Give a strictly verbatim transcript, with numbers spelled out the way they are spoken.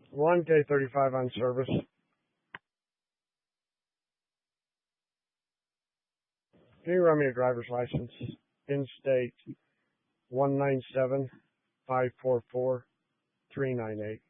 one K thirty-five on service. Can you run me a driver's license? In state one nine seven five four four three nine eight.